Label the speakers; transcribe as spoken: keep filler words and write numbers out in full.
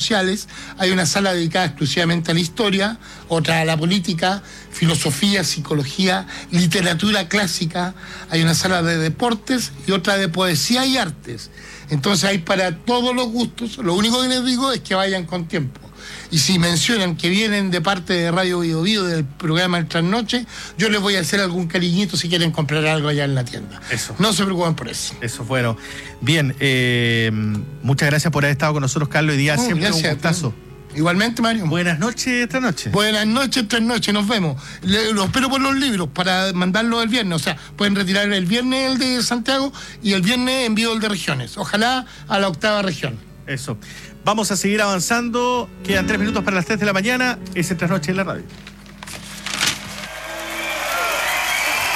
Speaker 1: sociales, hay una sala dedicada exclusivamente a la historia, otra a la política, filosofía, psicología, literatura clásica, hay una sala de deportes y otra de poesía y artes. Entonces hay para todos los gustos. Lo único que les digo es que vayan con tiempo. Y si mencionan que vienen de parte de Radio Bio Bio, del programa El Trasnoche, yo les voy a hacer algún cariñito si quieren comprar algo allá en la tienda.
Speaker 2: Eso.
Speaker 1: No se preocupen por eso.
Speaker 2: Eso, bueno. Bien, eh, muchas gracias por haber estado con nosotros, Carlos, hoy día.
Speaker 1: Oh,
Speaker 2: siempre
Speaker 1: gracias,
Speaker 2: un gustazo.
Speaker 1: Igualmente, Mario.
Speaker 2: Buenas noches, esta noche.
Speaker 1: Buenas noches, Trasnoche, nos vemos. Le, lo espero por los libros para mandarlo el viernes. O sea, pueden retirar el viernes el de Santiago y el viernes envío el de regiones. Ojalá a la octava región.
Speaker 2: Eso. Vamos a seguir avanzando. Quedan tres minutos para las tres de la mañana. Es el Trasnoche en la radio.